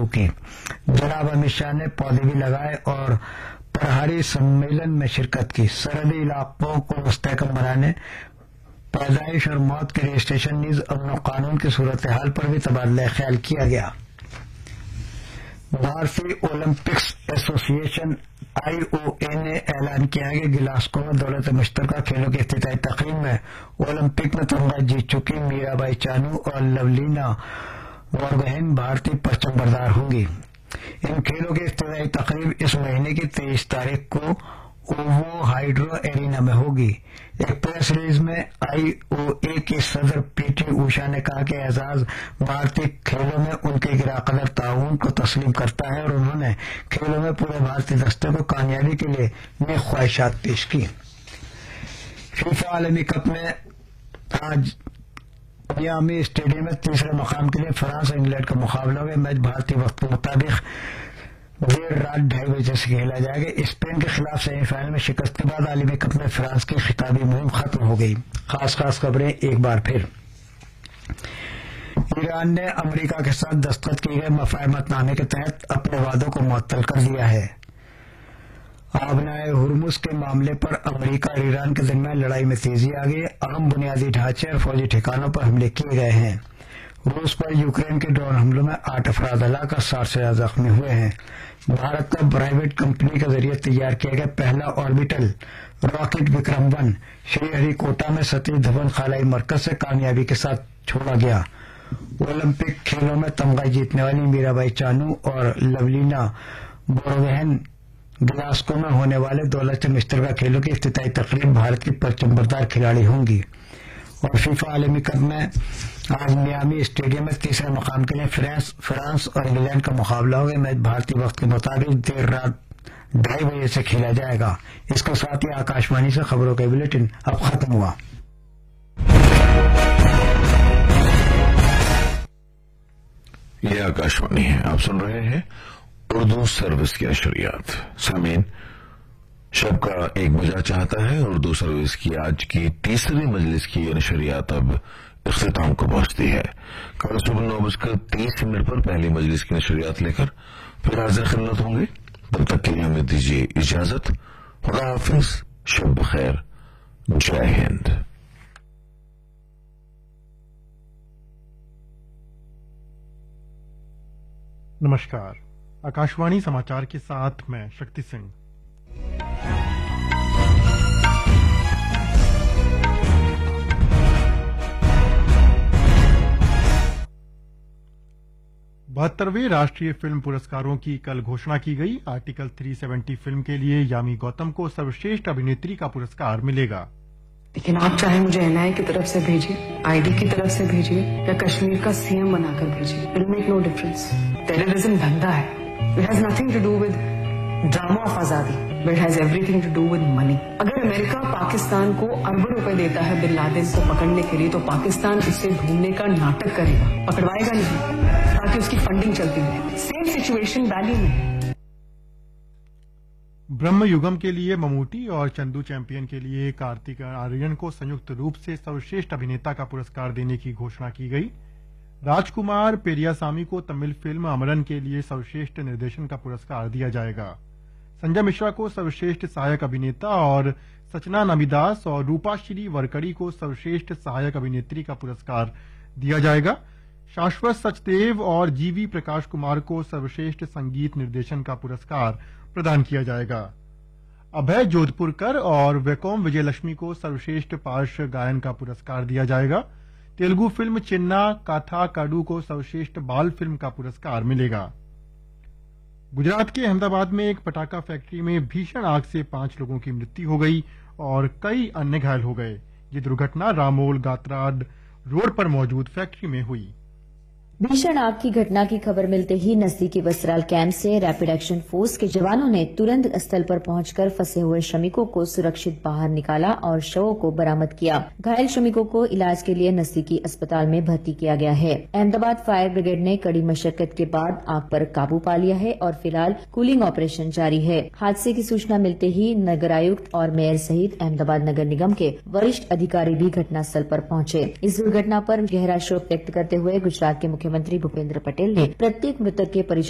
सैनिकों की। जनाब अमित शाह ने पौधे भी लगाए और प्रहरी सम्मेलन में शिरकत की। सरहदी इलाकों को मुस्तहकम बनाने, पैदाइश और मौत के रजिस्ट्रेशन नीज अमन कानून की सूरत हाल पर भी तबादला ख्याल किया गया। भारतीय ओलंपिक्स एसोसिएशन IOA ने ऐलान किया है कि गिलास्को में दौलत मुश्तरका खेलों की इफ्तिताई तकरीब में ओलंपिक में तमगा जीत चुकी मीराबाई चानू और लवलीना बोरगोहेन भारतीय परचम बरदार होंगी। इन खेलों की इफ्तिताई तकरीब इस महीने की 23 तारीख को ओवो हाइड्रो एरिना में होगी। एक प्रेस रिलीज में IOA के सदर PT ऊषा ने कहा कि एजाज भारतीय खेलों में उनके गिराकदर ताउन को तस्लीम करता है और उन्होंने खेलों में पूरे भारतीय दस्ते को कामयाबी के लिए नेक ख्वाहिशात पेश की। फीफा आलमी कप में आज मियामी स्टेडियम में तीसरे मकाम के लिए फ्रांस और इंग्लैंड का मुकाबला होगा। मैच भारतीय वक्त के मुताबिक देर रात 2:30 बजे से खेला जाएगा। स्पेन के खिलाफ सेमीफाइनल में शिकस्त के बाद आलमी कप में फ्रांस की खिताबी मुहिम खत्म हो गई। खास खबरें एक बार फिर। ईरान ने अमेरिका के साथ दस्तखत किए गए मफाहमतनामे के तहत अपने वादों को मुअत्तल कर दिया है। आबनाए हुर्मुज के मामले पर अमेरिका और ईरान के दरमियान लड़ाई में तेजी आ गई। अहम बुनियादी ढांचे और फौजी ठिकानों पर हमले किए गए हैं। रूस पर यूक्रेन के ड्रोन हमलों में 8 अफराद हलाक और 60 से ज्यादा जख्मी हुए हैं। भारत का प्राइवेट कंपनी के जरिए तैयार किया गया पहला ऑर्बिटल रॉकेट विक्रम-1 श्रीहरिकोटा में सतीश धवन खलाई मरकज से कामयाबी के साथ छोड़ा गया। ओलंपिक खेलों में तमगा जीतने वाली मीराबाई चानू और लवलीना बोरगोहेन गिलास्को में होने वाले दौलत मुश्तरका खेलों की इफ्तिताई तकरीब भारत की परचम बरदार खिलाड़ी होंगी। और फीफा आलमी कप में आज मियामी स्टेडियम में तीसरे मकाम के लिए फ्रांस और इंग्लैंड का मुकाबला होगा। मैच भारतीय वक्त के मुताबिक देर रात 2:30 बजे से खेला जाएगा। इसके साथ ही आकाशवाणी से खबरों का बुलेटिन अब खत्म हुआ। ये आकाशवाणी है, आप सुन रहे हैं उर्दू सर्विस की नशरियात। सामीन, शब का एक बजा चाहता है। उर्दू सर्विस की आज की तीसरी मजलिस की ये नशरियात अब इख्तिताम को पहुंचती है। कल सुबह 9:30 पर पहली मजलिस की नशरियात लेकर फिर हाजिर खिदमत होंगे। तब तक के लिए हमें दीजिए इजाजत। खुदा हाफिज, शब बखैर, जय हिंद। नमस्कार, आकाशवाणी समाचार के साथ मैं शक्ति सिंह। बहत्तरवें राष्ट्रीय फिल्म पुरस्कारों की कल घोषणा की गई। आर्टिकल 370 फिल्म के लिए यामी गौतम को सर्वश्रेष्ठ अभिनेत्री का पुरस्कार मिलेगा। लेकिन आप चाहे मुझे NIA की तरफ से भेजिए, ID की तरफ से भेजिए या कश्मीर का CM बनाकर भेजिए, it make no difference. Terrorism धंधा है। It has nothing to do with drama of आजादी, but has everything to do with money. अगर अमेरिका पाकिस्तान को अरबों रुपए देता है बिन लादेन को पकड़ने के लिए, तो पाकिस्तान उसे ढूंढने का नाटक करेगा, पकड़वाएगा नहीं, ताकि उसकी फंडिंग चलती रहे। सेम सिचुएशन वैली में। ब्रह्म युगम के लिए ममूटी और चंदू चैंपियन के लिए कार्तिक आर्यन को संयुक्त रूप से सर्वश्रेष्ठ अभिनेता का पुरस्कार देने की घोषणा की गई। राजकुमार पेरियासामी को तमिल फिल्म अमरन के लिए सर्वश्रेष्ठ निर्देशन का पुरस्कार दिया जाएगा। संजय मिश्रा को सर्वश्रेष्ठ सहायक अभिनेता और सचना नमिदास और रूपाश्री वरकड़ी को सर्वश्रेष्ठ सहायक अभिनेत्री का पुरस्कार दिया जाएगा। शाश्वत सचदेव और GV प्रकाश कुमार को सर्वश्रेष्ठ संगीत निर्देशन का पुरस्कार प्रदान किया जाएगा। अभय जोधपुरकर और वैकोम विजयलक्ष्मी को सर्वश्रेष्ठ पार्श्व गायन का पुरस्कार दिया जाएगा। तेलुगु फिल्म चिन्ना काथा काडू को सर्वश्रेष्ठ बाल फिल्म का पुरस्कार मिलेगा। गुजरात के अहमदाबाद में एक पटाखा फैक्ट्री में भीषण आग से 5 लोगों की मृत्यु हो गई और कई अन्य घायल हो गए। ये दुर्घटना रामोल गात्राड रोड पर मौजूद फैक्ट्री में हुई। भीषण आग की घटना की खबर मिलते ही नजदीकी वस्त्राल कैंप से रैपिड एक्शन फोर्स के जवानों ने तुरंत स्थल पर पहुंचकर फंसे हुए श्रमिकों को सुरक्षित बाहर निकाला और शवों को बरामद किया। घायल श्रमिकों को इलाज के लिए नजदीकी अस्पताल में भर्ती किया गया है। अहमदाबाद फायर ब्रिगेड ने कड़ी मशक्कत के बाद आग पर काबू पा लिया है और फिलहाल कूलिंग ऑपरेशन जारी है। हादसे की सूचना मिलते ही नगर आयुक्त और मेयर सहित अहमदाबाद नगर निगम के वरिष्ठ अधिकारी भी घटनास्थल पर पहुंचे। इस दुर्घटना पर गहरा शोक व्यक्त करते हुए गुजरात के मुख्यमंत्री भूपेंद्र पटेल ने प्रत्येक मृतक के परिजन